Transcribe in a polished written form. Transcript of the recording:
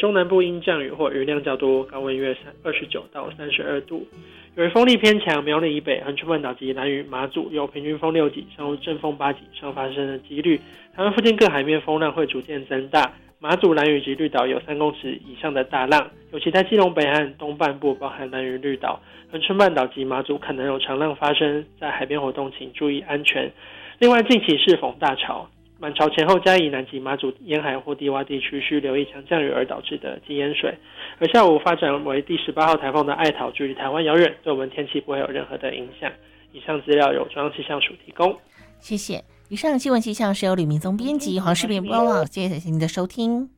中南部因降雨或云量较多，高温约29到32度。由于风力偏强，苗栗以北、恒春半岛及兰屿、马祖有平均风6级以上或阵风8级以上发生的几率。台湾附近各海面风浪会逐渐增大，马祖、兰屿及绿岛有3公尺以上的大浪，尤其在基隆北岸东半部，包含兰屿、绿岛、恒春半岛及马祖可能有长浪发生，在海边活动请注意安全。另外，近期适逢大潮，满潮前后嘉义南及马祖沿海或低洼地区需留意强降雨而导致的积淹水。而下午发展为第18号台风的艾桃距离台湾遥远，对我们天气不会有任何的影响。以上资料由中央气象署提供。 谢谢。以上新闻气象是由吕明宗编辑，黄世平播报，谢谢您的收听。